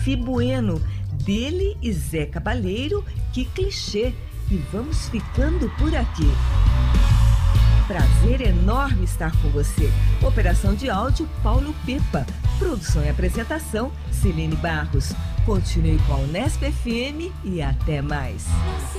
Fifi Bueno, dele e Zé Cabaleiro, que clichê. E vamos ficando por aqui. Prazer enorme estar com você. Operação de áudio, Paulo Pipa. Produção e apresentação, Celine Barros. Continue com a Unesp FM e até mais.